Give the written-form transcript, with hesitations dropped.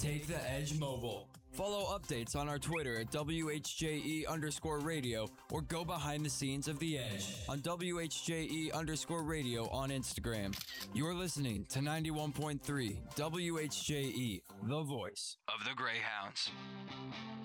Take the Edge Mobile. Follow updates on our Twitter at WHJE_radio or go behind the scenes of The Edge on WHJE_radio on Instagram. You're listening to 91.3 WHJE, the voice of the Greyhounds.